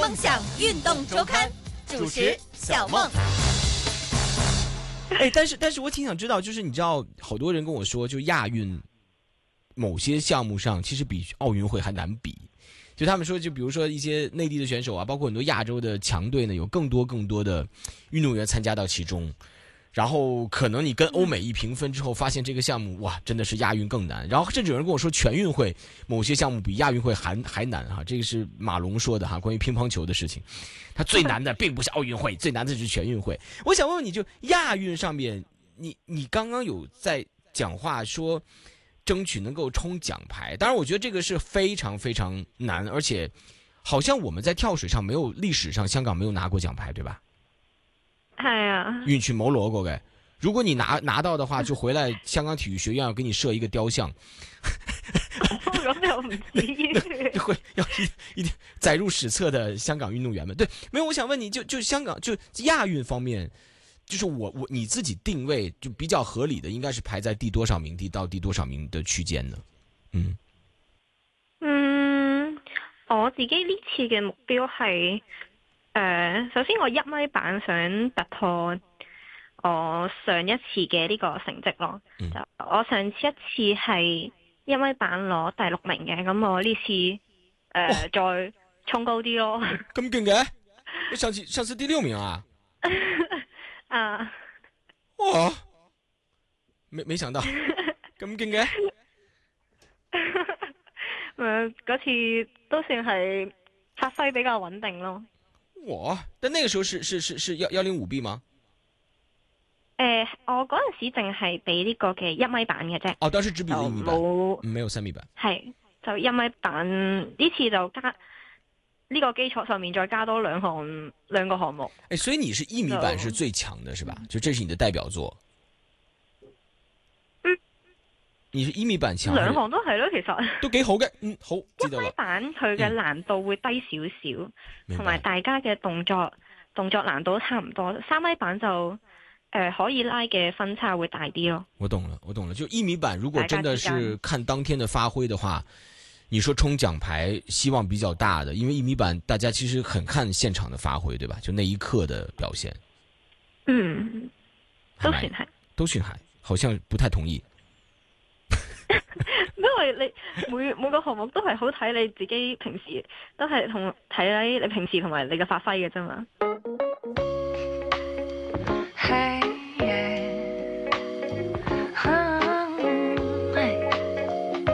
梦想运动周刊，主持小梦。 但是我挺想知道，就是你知道，好多人跟我说，就亚运某些项目上其实比奥运会还难比。就他们说，就比如说一些内地的选手啊，包括很多亚洲的强队呢，有更多的运动员参加到其中。然后可能你跟欧美一评分之后，发现这个项目哇，真的是亚运更难。然后甚至有人跟我说，全运会某些项目比亚运会还难哈。这个是马龙说的哈，关于乒乓球的事情。他最难的并不是奥运会，最难的是全运会。我想问问你，就亚运上面，你刚刚有在讲话说，争取能够冲奖牌。当然，我觉得这个是非常非常难，而且好像我们在跳水上没有历史上香港没有拿过奖牌，对吧？ 係啊， 完全冇攞過嘅。如果你拿到的話，就回來香港體育學院要給你設一個雕像。 咁又唔至於。 就會要一定載入史冊的香港運動員們。對，沒有，我想問你就香港就亞運方面，就是你自己定位就比較合理的，應該是排在第多少名到第多少名的區間呢？ 我自己呢次嘅目標係。首先我1米板想突破我上一次嘅呢個成績咯。我上次一次係1米板攞第6名嘅，咁我呢次再衝高啲咯。 咁勁嘅？你上次第6名啊？ 啊！ 哇！沒想到咁勁嘅。 嗰次都算係發揮比較穩定咯。 哇！但那個時候是105B 嗎？ 我嗰陣時淨係俾呢個嘅1米板嘅啫。 哦，當時只比了1米板，沒有3米板。 係就1米板，呢次就加呢個基礎上面再加多兩個項目。 所以你是1米板是最強的，是吧？就這是你的代表作。你是1米板強， 兩項都係咯，其實都幾好嘅。好，知道啦。 1米板佢嘅難度會低少少，同埋大家嘅動作難度都差唔多。3米板就可以拉嘅分差會大啲咯。 我懂了。就1米板如果真的是看當天的發揮的話，你說衝獎牌希望比較大的，因為1米板大家其實很看現場的發揮，對吧？就那一刻的表現。 都算係， 好像不太同意。 因為你每個項目都係好睇你自己平時都係睇你平時同埋你嘅發揮嘅啫嘛。